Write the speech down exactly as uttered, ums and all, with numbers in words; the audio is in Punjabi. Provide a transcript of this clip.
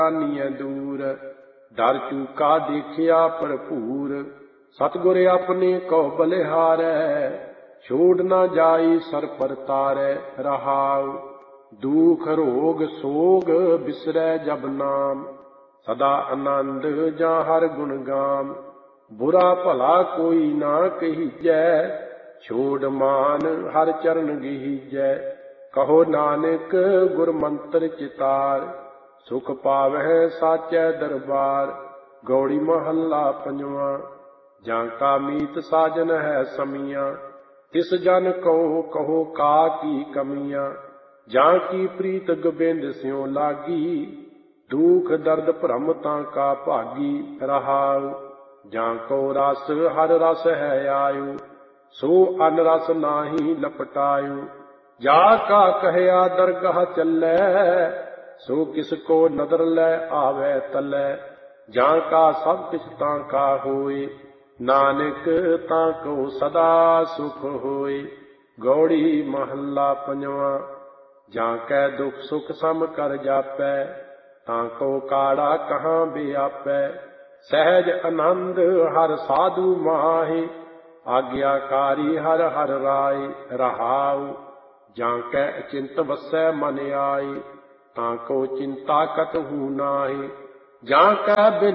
ਨੀਐ ਦੂਰ। ਡਰ ਚੂਕਾ ਦੇਖਿਆ ਭਰਪੂਰ, ਸਤਿਗੁਰ ਆਪਣੇ ਕੋ ਬਲਿਹਾਰੈ। ਛੋੜ ਨਾ ਜਾਈ ਸਰ ਪਰ ਤਾਰੈ ਰਹਾਉ। ਦੁਖ ਰੋਗ ਸੋਗ ਬਿਸਰੈ ਜਬ ਨਾਮ, ਸਦਾ ਆਨੰਦ ਜਾਂ ਹਰ ਗੁਣ ਗਾਮ। ਬੁਰਾ ਭਲਾ ਕੋਈ ਨਾ ਕਹੀਜੈ, ਛੋੜ ਮਾਨ ਹਰ ਚਰਨ ਗੀਜੈ। ਕਹੋ ਨਾਨਕ ਗੁਰ ਮੰਤਰ ਚਿਤਾਰ, ਸੁਖ ਪਾਵਹਿ ਸਾਚੈ ਦਰਬਾਰ। ਗੌੜੀ ਮਹੱਲਾ ਪੰਜਵਾਂ। ਜਾਂ ਕਾ ਮੀਤ ਸਾਜਨ ਹੈ ਸਮੀਆਂ, ਤਿਸ ਜਨ ਕਉ ਕਹੋ ਕਾ ਕੀ ਕਮੀਆਂ। ਜਾਂ ਕੀ ਪ੍ਰੀਤ ਗੋਬਿੰਦ ਸਿਉ ਲਾਗੀ, ਦੁਖ ਦਰਦ ਭਰਮ ਤਾਂ ਕਾ ਭਾਗੀ ਰਹਾਉ। ਜਾਂ ਕੋ ਰਸ ਹਰ ਰਸ ਹੈ ਆਯੁ, ਸੋ ਅਨ ਰਸ ਨਾਹੀ ਲਪਟਾਯੁ। ਜਾ ਕਾ ਕਹਿਆ ਦਰਗਾਹ ਚੱਲੈ, ਸੋ ਕਿਸ ਕੋ ਨਦਰ ਲੈ ਆਵੈ ਤਲੈ। ਜਾਂ ਕਾ ਸਭ ਕਿਛ ਤਾਂ ਕਾ ਹੋਏ, ਨਾਨਕ ਤਾਂ ਕੋ ਸਦਾ ਸੁਖ ਹੋਏ। ਗੌੜੀ ਮਹੱਲਾ ਪੰਜਵਾਂ। ਜਾਂ ਕੈ ਦੁਖ ਸੁਖ ਸਮ ਕਰ ਜਾਪੈ, ਤਾਂ ਕੋ ਕਾੜਾ ਕਹਾਂ ਬਿਆਪੈ। ਸਹਿਜ ਆਨੰਦ ਹਰ ਸਾਧੂ ਮਾਹੇ, ਆਗਿਆਕਾਰੀ ਹਰ ਹਰ ਰਾਏ ਰਹਾਉ। ਜਾਂ ਕੈ ਅਚਿੰਤ ਵਸੈ ਮਨ ਆਏ, ਤਾਂ ਕੋ ਚਿੰਤਾ ਕਤਹੂ ਨਾਹੀ। ਜਾਂ ਕੈ